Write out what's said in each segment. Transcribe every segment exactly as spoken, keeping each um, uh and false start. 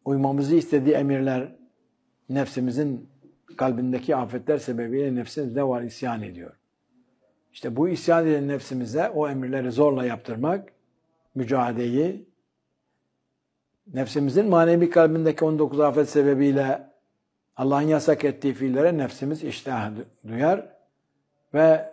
uymamızı istediği emirler nefsimizin kalbindeki afetler sebebiyle nefsimiz ne var? İsyan ediyor. İşte bu isyan eden nefsimize o emirleri zorla yaptırmak, mücadeleyi, nefsimizin manevi kalbindeki on dokuz afet sebebiyle Allah'ın yasak ettiği fiillere nefsimiz iştah duyar ve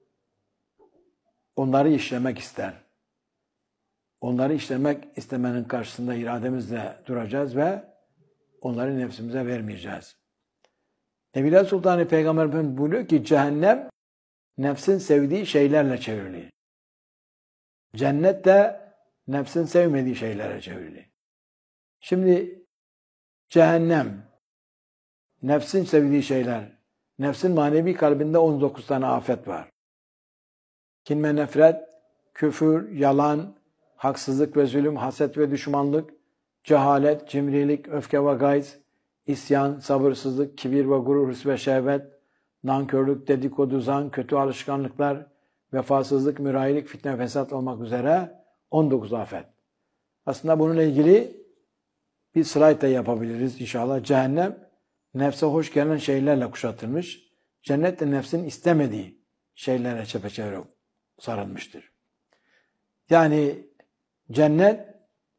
onları işlemek ister. Onları işlemek istemenin karşısında irademizle duracağız ve onları nefsimize vermeyeceğiz. Nebiler Sultanı Peygamber Efendimiz buyuruyor ki cehennem nefsin sevdiği şeylerle çevrili. Cennet de nefsin sevmediği şeylere çevrili. Şimdi cehennem, nefsin sevdiği şeyler, nefsin manevi kalbinde on dokuz tane afet var. Kin ve nefret, küfür, yalan, haksızlık ve zulüm, haset ve düşmanlık, cehalet, cimrilik, öfke ve gayz, isyan, sabırsızlık, kibir ve gurur, hırs ve şehvet, nankörlük, dedikodu, zan, kötü alışkanlıklar, vefasızlık, mürayilik, fitne, fesat olmak üzere on dokuz afet. Aslında bununla ilgili bir slide de yapabiliriz inşallah. Cehennem, nefse hoş gelen şeylerle kuşatılmış. Cennet de nefsin istemediği şeylerle çepeçevre sarılmıştır. Yani cennet,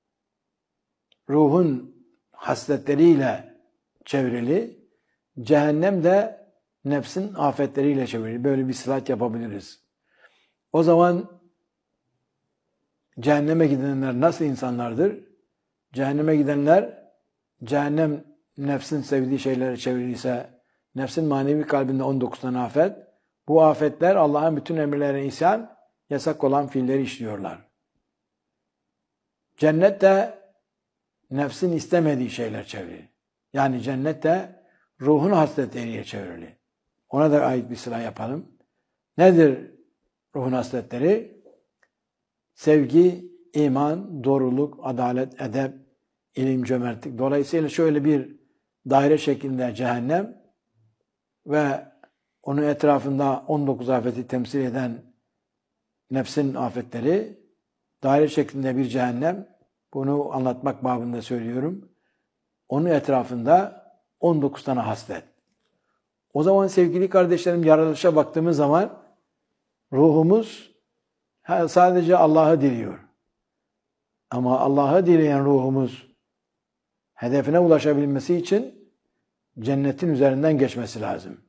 ruhun hasletleriyle çevrili, cehennem de nefsin afetleriyle çevrili. Böyle bir slide yapabiliriz. O zaman cehenneme gidenler nasıl insanlardır? Cehenneme gidenler, cehennem nefsin sevdiği şeylere çevriliyse, nefsin manevi kalbinde on dokuz tane afet, bu afetler Allah'ın bütün emirlerine isyan, yasak olan fiilleri işliyorlar. Cennet de nefsin istemediği şeyler çevrili. Yani cennet de ruhun hasletleriyle çevrili. Ona da ait bir sıra yapalım. Nedir ruhun hasletleri? Sevgi, iman, doğruluk, adalet, edep, ilim, cömertlik. Dolayısıyla şöyle bir daire şeklinde cehennem ve onun etrafında on dokuz afeti temsil eden nefsin afetleri, daire şeklinde bir cehennem, bunu anlatmak babında söylüyorum. Onun etrafında on dokuz tane haslet. O zaman sevgili kardeşlerim, yaratılışa baktığımız zaman ruhumuz sadece Allah'ı diliyor. Ama Allah'ı dileyen ruhumuz hedefine ulaşabilmesi için cennetin üzerinden geçmesi lazım.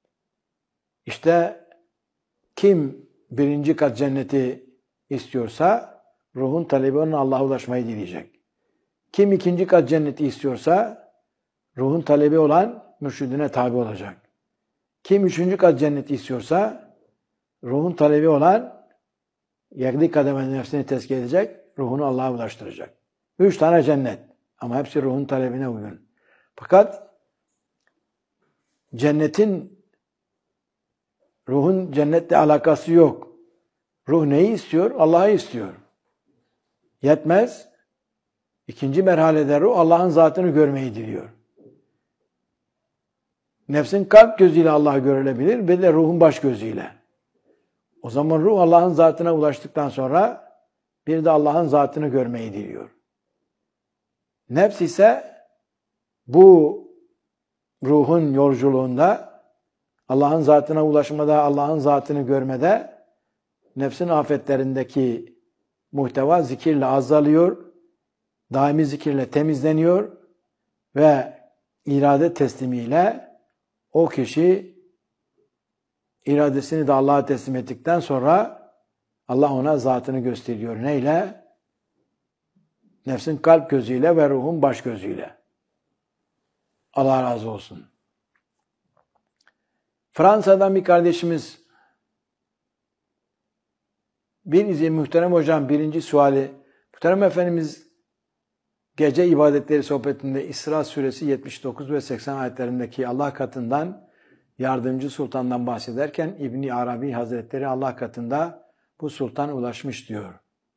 İşte kim birinci kat cenneti istiyorsa ruhun talebi onun Allah'a ulaşmayı dileyecek. Kim ikinci kat cenneti istiyorsa ruhun talebi olan mürşidine tabi olacak. Kim üçüncü kat cenneti istiyorsa ruhun talebi olan yedi kademenin nefsini tezkiye edecek, ruhunu Allah'a ulaştıracak. Üç tane cennet. Ama hepsi ruhun talebine uygun. Fakat cennetin, ruhun cennetle alakası yok. Ruh neyi istiyor? Allah'ı istiyor. Yetmez. İkinci merhalede ruh Allah'ın zatını görmeyi diliyor. Nefsin kalp gözüyle Allah görülebilir, bir de ruhun baş gözüyle. O zaman ruh Allah'ın zatına ulaştıktan sonra bir de Allah'ın zatını görmeyi diliyor. Nefs ise bu ruhun yolculuğunda, Allah'ın zatına ulaşmada, Allah'ın zatını görmede, nefsin afetlerindeki muhteva zikirle azalıyor, daimi zikirle temizleniyor ve irade teslimiyle o kişi iradesini de Allah'a teslim ettikten sonra Allah ona zatını gösteriyor. Neyle? Nefsin kalp gözüyle ve ruhun baş gözüyle. Allah razı olsun. Fransa'dan bir kardeşimiz, bir izin muhterem hocam, birinci suali, muhterem Efendimiz gece ibadetleri sohbetinde İsra suresi yetmiş dokuz ve seksen ayetlerindeki Allah katından yardımcı sultandan bahsederken İbn Arabi Hazretleri Allah katında bu sultan ulaşmış diyor.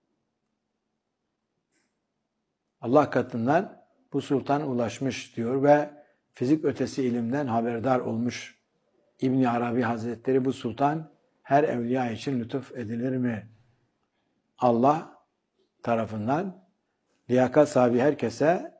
Allah katından bu sultan ulaşmış diyor ve fizik ötesi ilimden haberdar olmuş İbn Arabi Hazretleri, bu sultan her evliya için lütuf edilir mi? Allah tarafından liyakat sahibi herkese